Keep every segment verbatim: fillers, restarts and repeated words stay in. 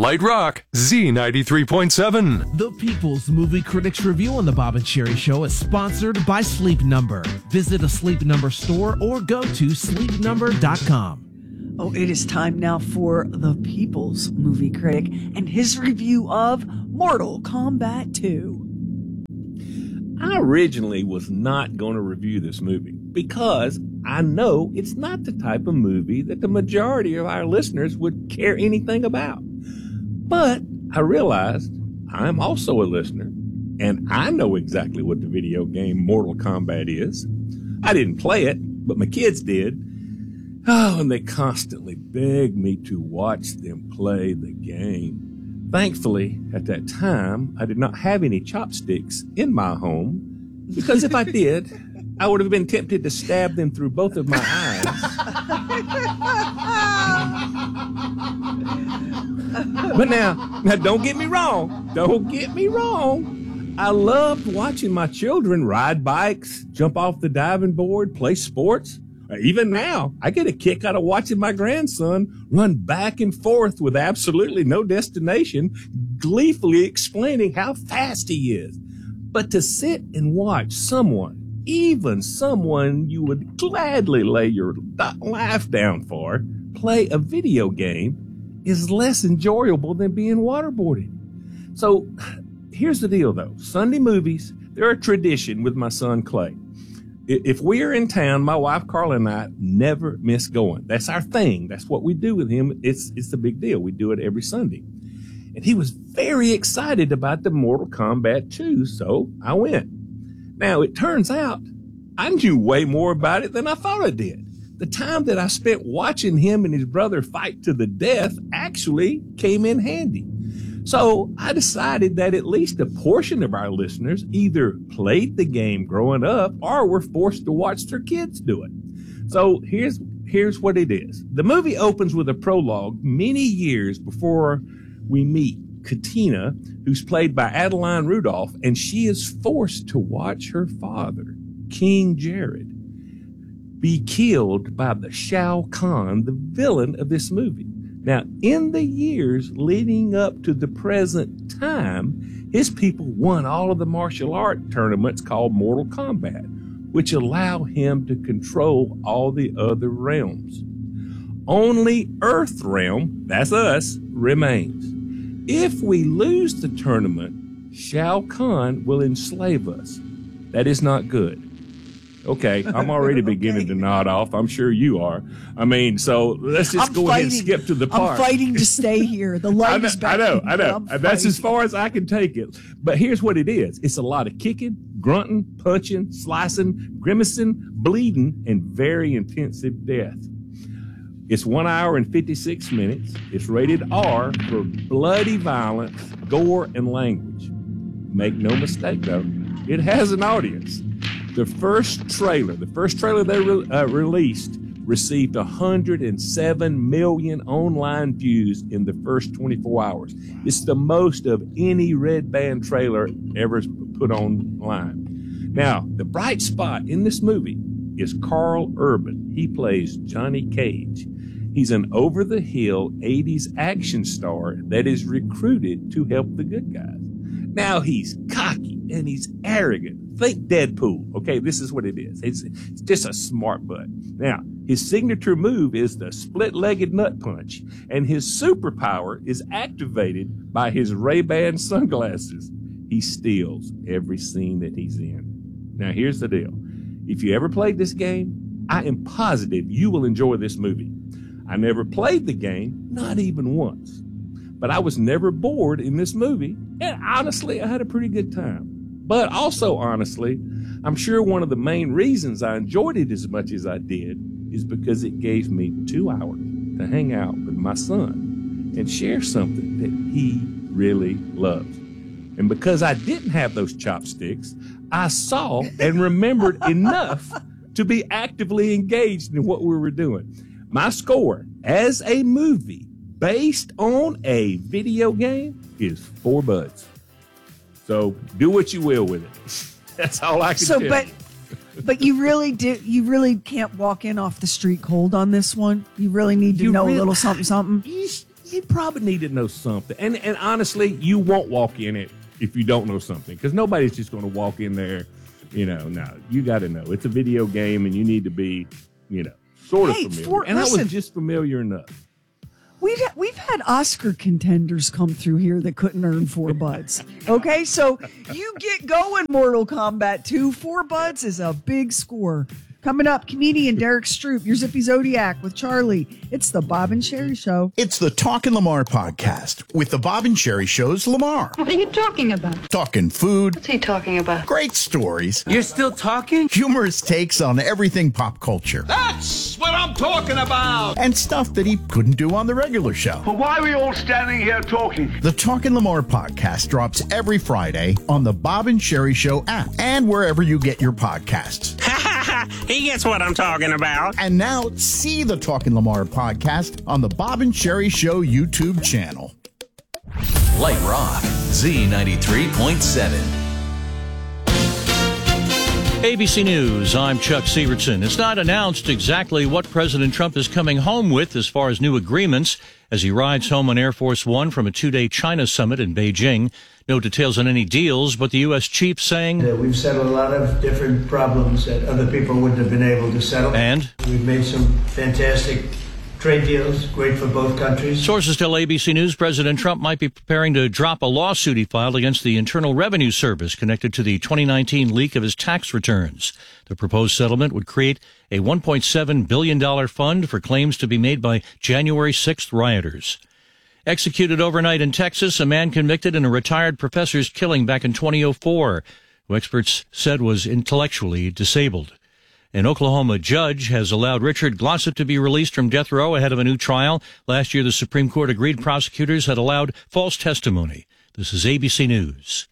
Light Rock, Z ninety-three point seven. The People's Movie Critics Review on The Bob and Sherry Show is sponsored by Sleep Number. Visit a Sleep Number store or go to sleep number dot com. Oh, it is time now for The People's Movie Critic and his review of Mortal Kombat two. I originally was not going to review this movie because I know it's not the type of movie that the majority of our listeners would care anything about. But I realized I'm also a listener, and I know exactly what the video game Mortal Kombat is. I didn't play it, but my kids did. Oh, and they constantly begged me to watch them play the game. Thankfully, at that time, I did not have any chopsticks in my home, because if I did, I would have been tempted to stab them through both of my eyes. But now, now, don't get me wrong. Don't get me wrong. I loved watching my children ride bikes, jump off the diving board, play sports. Even now, I get a kick out of watching my grandson run back and forth with absolutely no destination, gleefully explaining how fast he is. But to sit and watch someone, even someone you would gladly lay your life down for, play a video game is less enjoyable than being waterboarded. So here's the deal, though. Sunday movies, they're a tradition with my son, Clay. If we're in town, my wife, Carla, and I never miss going. That's our thing. That's what we do with him. It's it's a big deal. We do it every Sunday. And he was very excited about the Mortal Kombat two, so I went. Now, it turns out I knew way more about it than I thought I did. The time that I spent watching him and his brother fight to the death actually came in handy. So I decided that at least a portion of our listeners either played the game growing up or were forced to watch their kids do it. So here's here's what it is. The movie opens with a prologue many years before we meet Katina, who's played by Adeline Rudolph, and she is forced to watch her father, King Jared, be killed by the Shao Kahn, the villain of this movie. Now, in the years leading up to the present time, his people won all of the martial art tournaments called Mortal Kombat, which allow him to control all the other realms. Only Earth realm, that's us, remains. If we lose the tournament, Shao Kahn will enslave us. That is not good. Okay, I'm already beginning okay. to nod off. I'm sure you are. I mean, so let's just I'm go fighting. ahead and skip to the part. I'm fighting to stay here. The light I know, is back. I know, I know. I'm That's fighting. as far as I can take it. But here's what it is. It's a lot of kicking, grunting, punching, slicing, grimacing, bleeding, and very intensive death. It's one hour and fifty-six minutes. It's rated R for bloody violence, gore, and language. Make no mistake, though, it has an audience. The first trailer, the first trailer they re- uh, released received one hundred seven million online views in the first twenty-four hours. It's the most of any Red Band trailer ever put online. Now, the bright spot in this movie is Carl Urban. He plays Johnny Cage. He's an over-the-hill eighties action star that is recruited to help the good guys. Now, he's cocky and he's arrogant. Think Deadpool. Okay, this is what it is. It's, it's just a smart butt. Now, his signature move is the split-legged nut punch, and his superpower is activated by his Ray-Ban sunglasses. He steals every scene that he's in. Now, here's the deal. If you ever played this game, I am positive you will enjoy this movie. I never played the game, not even once. But I was never bored in this movie, and honestly, I had a pretty good time. But also, honestly, I'm sure one of the main reasons I enjoyed it as much as I did is because it gave me two hours to hang out with my son and share something that he really loves. And because I didn't have those chopsticks, I saw and remembered enough to be actively engaged in what we were doing. My score as a movie based on a video game is four buds. So do what you will with it. That's all I can so, tell. But, but you really do. You really can't walk in off the street cold on this one. You really need to You know really, a little something, something. You, You probably need to know something. And and honestly, you won't walk in it if you don't know something, because nobody's just going to walk in there, you know, no, you got to know. It's a video game, and you need to be, you know, sort of Hey, familiar. for- and listen. I was just familiar enough. We've we've had Oscar contenders come through here that couldn't earn four buds. Okay, so you get going, Mortal Kombat two. Four buds is a big score. Coming up, comedian Derek Stroop, your Zippy Zodiac with Charlie. It's the Bob and Sherry Show. It's the Talkin' Lamar podcast with the Bob and Sherry Show's Lamar. What are you talking about? Talking food, What's he talking about? great stories, You're still talking? humorous takes on everything pop culture, That's what I'm talking about! and stuff that he couldn't do on the regular show. But why are we all standing here talking? The Talkin' Lamar podcast drops every Friday on the Bob and Sherry Show app and wherever you get your podcasts. He gets what I'm talking about. And now see the Talkin' Lamar podcast on the Bob and Sherry Show YouTube channel. Light Rock, Z ninety-three point seven. A B C News, I'm Chuck Severson. It's not announced exactly what President Trump is coming home with as far as new agreements as he rides home on Air Force One from a two-day China summit in Beijing. No details on any deals, but the U S chief saying... Uh, we've settled a lot of different problems that other people wouldn't have been able to settle. And? We've made some fantastic trade deals, great for both countries. Sources tell A B C News President Trump might be preparing to drop a lawsuit he filed against the Internal Revenue Service connected to the twenty nineteen leak of his tax returns. The proposed settlement would create a one point seven billion dollars fund for claims to be made by January sixth rioters. Executed overnight in Texas, a man convicted in a retired professor's killing back in twenty oh four, who experts said was intellectually disabled. An Oklahoma judge has allowed Richard Glossip to be released from death row ahead of a new trial. Last year, the Supreme Court agreed prosecutors had allowed false testimony. This is A B C News.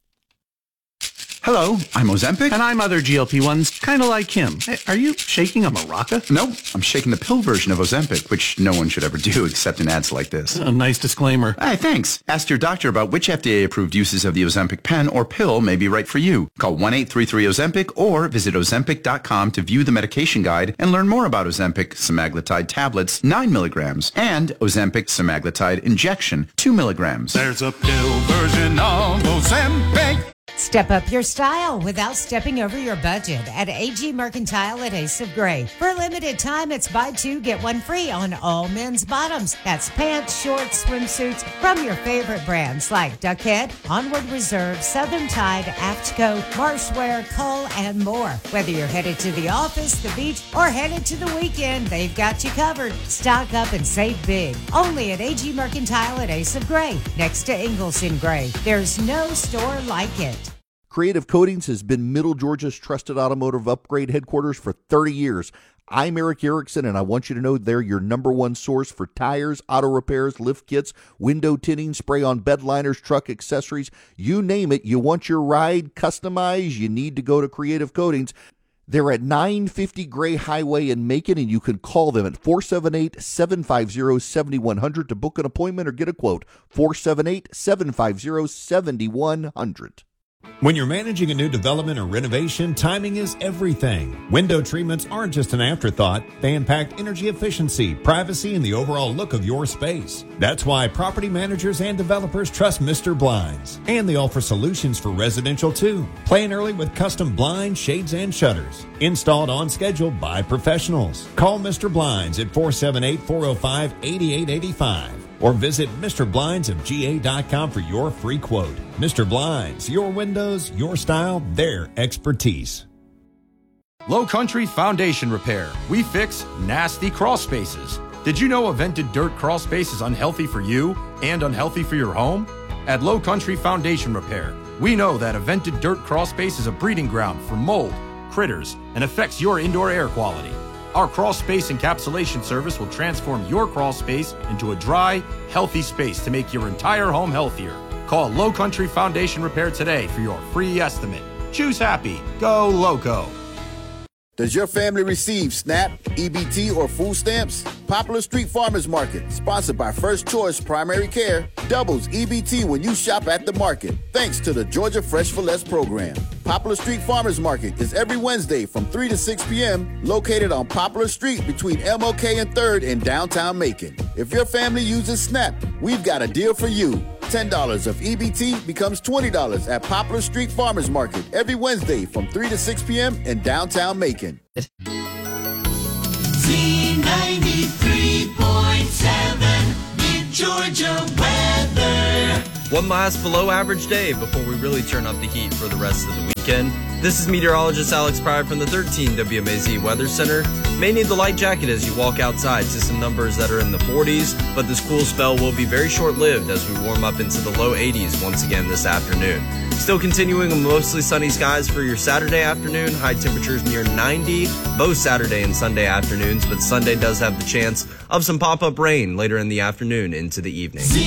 Hello, I'm Ozempic. And I'm other G L P ones, kind of like him. Hey, are you shaking a maraca? No, I'm shaking the pill version of Ozempic, which no one should ever do except in ads like this. A nice disclaimer. Hey, thanks. Ask your doctor about which F D A-approved uses of the Ozempic pen or pill may be right for you. Call one eight three three Ozempic or visit Ozempic dot com to view the medication guide and learn more about Ozempic semaglutide tablets, nine milligrams, and Ozempic semaglutide injection, two milligrams. There's a pill version of Ozempic. Step up your style without stepping over your budget at A G Mercantile at Ace of Gray. For a limited time, it's buy two, get one free on all men's bottoms. That's pants, shorts, swimsuits from your favorite brands like Duckhead, Onward Reserve, Southern Tide, Aftco, Marshwear, Cull, and more. Whether you're headed to the office, the beach, or headed to the weekend, they've got you covered. Stock up and save big. Only at A G Mercantile at Ace of Gray, next to Ingalls in Gray. There's no store like it. Creative Coatings has been Middle Georgia's trusted automotive upgrade headquarters for thirty years. I'm Eric Erickson, and I want you to know they're your number one source for tires, auto repairs, lift kits, window tinting, spray-on bed liners, truck accessories. You name it, you want your ride customized, you need to go to Creative Coatings. They're at nine fifty Gray Highway in Macon, and you can call them at four seven eight, seven five zero, seven one zero zero to book an appointment or get a quote. four seven eight, seven five zero, seven one zero zero. When you're managing a new development or renovation, timing is everything. Window treatments aren't just an afterthought. They impact energy efficiency, privacy, and the overall look of your space. That's why property managers and developers trust Mister Blinds. And they offer solutions for residential too. Plan early with custom blinds, shades, and shutters. Installed on schedule by professionals. Call Mister Blinds at four seven eight, four oh five, eight eight eight five. Or visit Mister Blinds of G A dot com for your free quote. Mister Blinds, your windows, your style, their expertise. Low Country Foundation Repair. We fix nasty crawl spaces. Did you know a vented dirt crawl space is unhealthy for you and unhealthy for your home? At Low Country Foundation Repair, we know that a vented dirt crawl space is a breeding ground for mold, critters, and affects your indoor air quality. Our crawl space encapsulation service will transform your crawl space into a dry, healthy space to make your entire home healthier. Call Low Country Foundation Repair today for your free estimate. Choose happy. Go Loco. Does your family receive SNAP, E B T, or food stamps? Poplar Street Farmers Market, sponsored by First Choice Primary Care, doubles E B T when you shop at the market, thanks to the Georgia Fresh for Less program. Poplar Street Farmers Market is every Wednesday from three to six p.m., located on Poplar Street between M L K and third in downtown Macon. If your family uses Snap, we've got a deal for you. ten dollars of E B T becomes twenty dollars at Poplar Street Farmers Market every Wednesday from three to six p.m. in downtown Macon. Z ninety-three point seven, Mid-Georgia weather. One last below average day before we really turn up the heat for the rest of the weekend. This is meteorologist Alex Pryor from the thirteen W M A Z Weather Center. May need the light jacket as you walk outside to some numbers that are in the forties, but this cool spell will be very short-lived as we warm up into the low eighties once again this afternoon. Still continuing with mostly sunny skies for your Saturday afternoon, high temperatures near ninety both Saturday and Sunday afternoons, but Sunday does have the chance of some pop-up rain later in the afternoon into the evening.